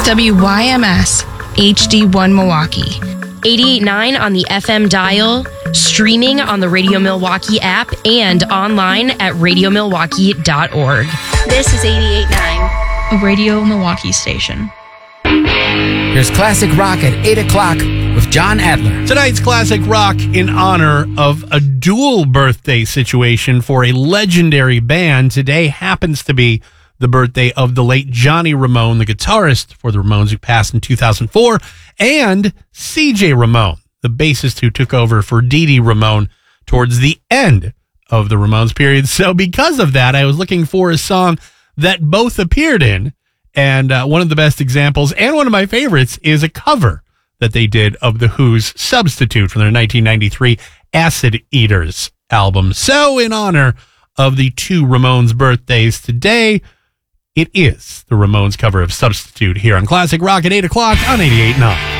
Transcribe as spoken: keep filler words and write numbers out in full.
W Y M S, H D one Milwaukee. eighty-eight point nine on the F M dial, streaming on the Radio Milwaukee app, and online at radio milwaukee dot org. This is eighty-eight point nine, A Radio Milwaukee station. Here's Classic Rock at eight o'clock with John Adler. Tonight's Classic Rock in honor of a dual birthday situation for a legendary band. Today happens to be the birthday of the late Johnny Ramone, the guitarist for the Ramones, who passed in two thousand four, and C J Ramone, the bassist who took over for Dee Dee Ramone towards the end of the Ramones period. So because of that, I was looking for a song that both appeared in, and uh, one of the best examples, and one of my favorites, is a cover that they did of The Who's Substitute from their nineteen ninety-three Acid Eaters album. So in honor of the two Ramones birthdays today, it is the Ramones cover of Substitute here on Classic Rock at eight o'clock on eighty-eight point nine.